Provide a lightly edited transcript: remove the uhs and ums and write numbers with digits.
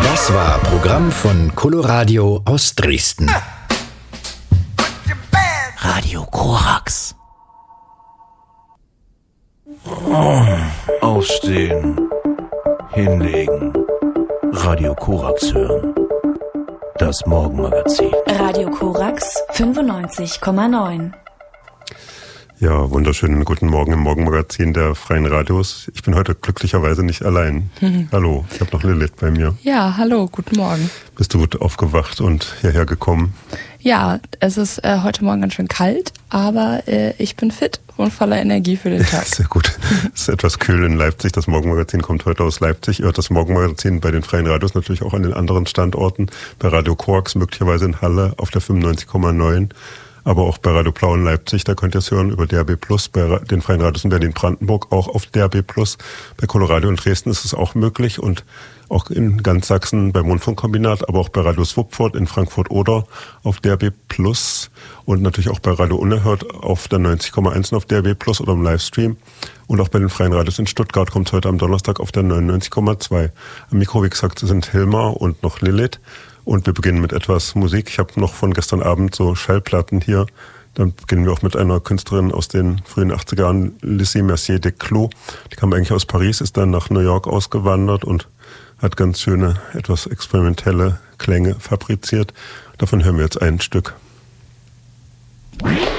Das war Programm von Coloradio aus Dresden. Radio Korax. Aufstehen, hinlegen, Radio Korax hören. Das Morgenmagazin. Radio Korax 95,9. Ja, wunderschönen guten Morgen im Morgenmagazin der Freien Radios. Ich bin heute glücklicherweise nicht allein. Hallo, ich habe noch Lilith bei mir. Ja, hallo, guten Morgen. Bist du gut aufgewacht und hierher gekommen? Ja, es ist heute Morgen ganz schön kalt, aber ich bin fit und voller Energie für den Tag. Sehr gut. Es ist etwas kühl in Leipzig. Das Morgenmagazin kommt heute aus Leipzig. Ihr hört das Morgenmagazin bei den Freien Radios natürlich auch an den anderen Standorten. Bei Radio Korax möglicherweise in Halle auf der 95,9. Aber auch bei Radio Blau in Leipzig, da könnt ihr es hören über DAB+, bei den Freien Radios in Berlin-Brandenburg auch auf DAB+. Bei Coloradio in Dresden ist es auch möglich und auch in ganz Sachsen beim Rundfunkkombinat, aber auch bei Radio Swupfurt in Frankfurt-Oder auf DAB+. Und natürlich auch bei Radio Unerhört auf der 90,1 auf DAB+ oder im Livestream. Und auch bei den Freien Radios in Stuttgart kommt es heute am Donnerstag auf der 99,2. Am Mikro, wie gesagt, sind Hilmar und noch Lilith. Und wir beginnen mit etwas Musik. Ich habe noch von gestern Abend so Schallplatten hier. Dann beginnen wir auch mit einer Künstlerin aus den frühen 80er Jahren, Lissy Mercier Desclos. Die kam eigentlich aus Paris, ist dann nach New York ausgewandert und hat ganz schöne, etwas experimentelle Klänge fabriziert. Davon hören wir jetzt ein Stück.